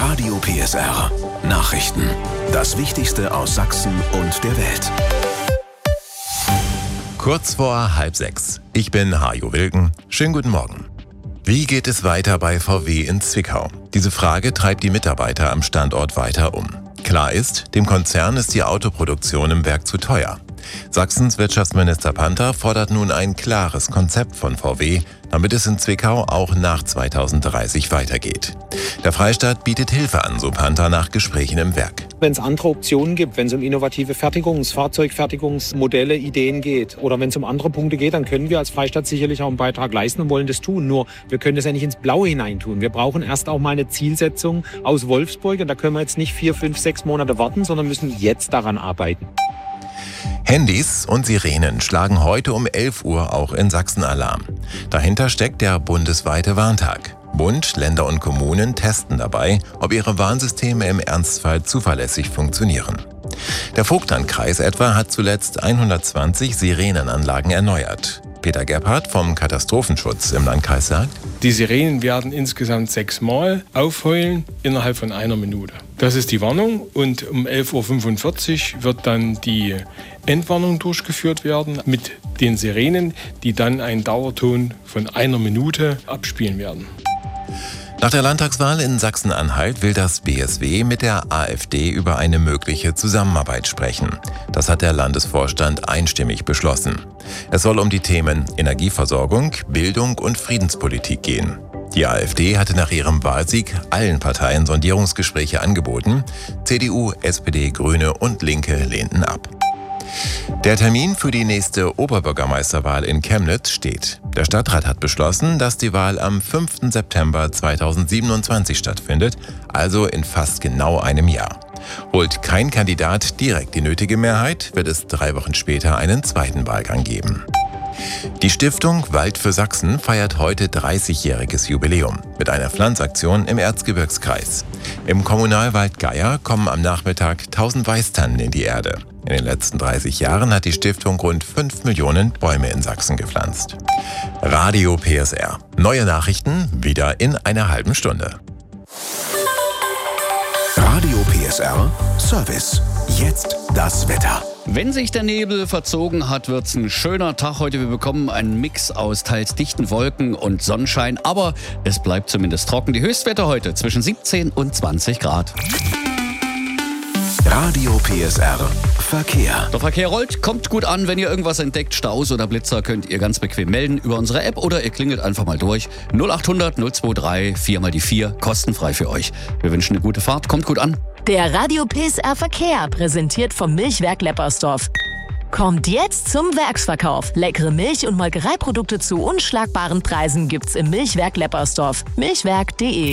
Radio PSR. Nachrichten. Das Wichtigste aus Sachsen und der Welt. Kurz vor 5:30. Ich bin Hajo Wilken. Schönen guten Morgen. Wie geht es weiter bei VW in Zwickau? Diese Frage treibt die Mitarbeiter am Standort weiter um. Klar ist, dem Konzern ist die Autoproduktion im Werk zu teuer. Sachsens Wirtschaftsminister Panther fordert nun ein klares Konzept von VW, damit es in Zwickau auch nach 2030 weitergeht. Der Freistaat bietet Hilfe an, so Panther nach Gesprächen im Werk. Wenn es andere Optionen gibt, wenn es um innovative Fahrzeugfertigungsmodelle, Ideen geht oder wenn es um andere Punkte geht, dann können wir als Freistaat sicherlich auch einen Beitrag leisten und wollen das tun. Nur wir können das ja nicht ins Blaue hineintun. Wir brauchen erst auch mal eine Zielsetzung aus Wolfsburg und da können wir jetzt nicht 4, 5, 6 Monate warten, sondern müssen jetzt daran arbeiten. Handys und Sirenen schlagen heute um 11 Uhr auch in Sachsen Alarm. Dahinter steckt der bundesweite Warntag. Bund, Länder und Kommunen testen dabei, ob ihre Warnsysteme im Ernstfall zuverlässig funktionieren. Der Vogtlandkreis etwa hat zuletzt 120 Sirenenanlagen erneuert. Peter Gebhardt vom Katastrophenschutz im Landkreis sagt: Die Sirenen werden insgesamt 6 Mal aufheulen innerhalb von 1 Minute. Das ist die Warnung und um 11.45 Uhr wird dann die Endwarnung durchgeführt werden mit den Sirenen, die dann einen Dauerton von 1 Minute abspielen werden. Nach der Landtagswahl in Sachsen-Anhalt will das BSW mit der AfD über eine mögliche Zusammenarbeit sprechen. Das hat der Landesvorstand einstimmig beschlossen. Es soll um die Themen Energieversorgung, Bildung und Friedenspolitik gehen. Die AfD hatte nach ihrem Wahlsieg allen Parteien Sondierungsgespräche angeboten. CDU, SPD, Grüne und Linke lehnten ab. Der Termin für die nächste Oberbürgermeisterwahl in Chemnitz steht. Der Stadtrat hat beschlossen, dass die Wahl am 5. September 2027 stattfindet, also in fast genau einem Jahr. Holt kein Kandidat direkt die nötige Mehrheit, wird es 3 Wochen später einen zweiten Wahlgang geben. Die Stiftung Wald für Sachsen feiert heute 30-jähriges Jubiläum mit einer Pflanzaktion im Erzgebirgskreis. Im Kommunalwald Geier kommen am Nachmittag 1000 Weißtannen in die Erde. In den letzten 30 Jahren hat die Stiftung rund 5 Millionen Bäume in Sachsen gepflanzt. Radio PSR. Neue Nachrichten wieder in einer halben Stunde. Radio PSR Service. Jetzt das Wetter. Wenn sich der Nebel verzogen hat, wird's ein schöner Tag heute. Wir bekommen einen Mix aus teils dichten Wolken und Sonnenschein, aber es bleibt zumindest trocken. Die Höchstwerte heute zwischen 17 und 20 Grad. Radio PSR Verkehr. Der Verkehr rollt, kommt gut an. Wenn ihr irgendwas entdeckt, Staus oder Blitzer, könnt ihr ganz bequem melden über unsere App oder ihr klingelt einfach mal durch. 0800 023 4x4, kostenfrei für euch. Wir wünschen eine gute Fahrt, kommt gut an. Der Radio PSR Verkehr, präsentiert vom Milchwerk Leppersdorf. Kommt jetzt zum Werksverkauf. Leckere Milch- und Molkereiprodukte zu unschlagbaren Preisen gibt's im Milchwerk Leppersdorf. Milchwerk.de.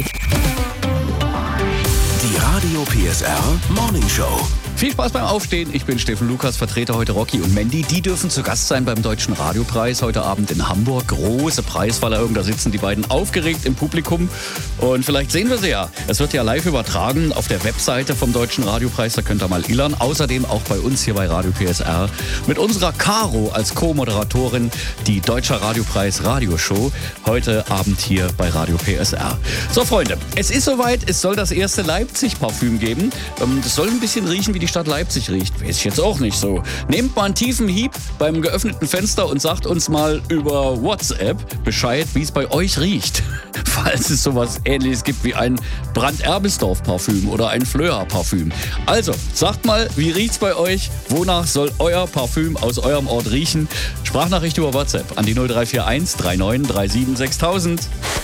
Die Radio PSR Morning Show. Viel Spaß beim Aufstehen. Ich bin Steffen Lukas, vertrete heute Rocky und Mandy. Die dürfen zu Gast sein beim Deutschen Radiopreis heute Abend in Hamburg. Große Preisverleihung, da sitzen die beiden aufgeregt im Publikum. Und vielleicht sehen wir sie ja. Es wird ja live übertragen auf der Webseite vom Deutschen Radiopreis. Da könnt ihr mal illern. Außerdem auch bei uns hier bei Radio PSR mit unserer Caro als Co-Moderatorin die Deutscher Radiopreis Radioshow. Heute Abend hier bei Radio PSR. So Freunde, es ist soweit. Es soll das erste Leipzig-Parfüm geben. Das soll ein bisschen riechen wie die Stadt Leipzig riecht. Weiß ich jetzt auch nicht so. Nehmt mal einen tiefen Hieb beim geöffneten Fenster und sagt uns mal über WhatsApp Bescheid, wie es bei euch riecht. Falls es sowas Ähnliches gibt wie ein Brand-Erbelsdorf-Parfüm oder ein Flöher-Parfüm. Also, sagt mal, wie riecht's bei euch? Wonach soll euer Parfüm aus eurem Ort riechen? Sprachnachricht über WhatsApp an die 0341 39 37 6000.